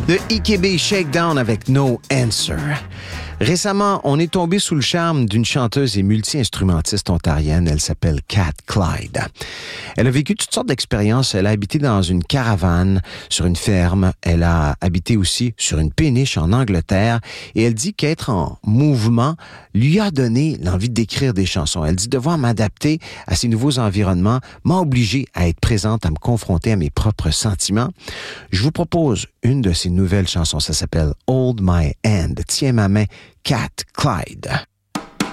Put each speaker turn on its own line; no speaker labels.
The EKB Shakedown avec No Answer. Récemment, on est tombé sous le charme d'une chanteuse et multi-instrumentiste ontarienne. Elle s'appelle Cat Clyde. Elle a vécu toutes sortes d'expériences. Elle a habité dans une caravane, sur une ferme. Elle a habité aussi sur une péniche en Angleterre. Et elle dit qu'être en mouvement lui a donné l'envie d'écrire des chansons. Elle dit devoir m'adapter à ces nouveaux environnements m'a obligée à être présente, à me confronter à mes propres sentiments. Je vous propose une de ses nouvelles chansons. Ça s'appelle Hold My Hand. Tiens ma main. Cat Clyde.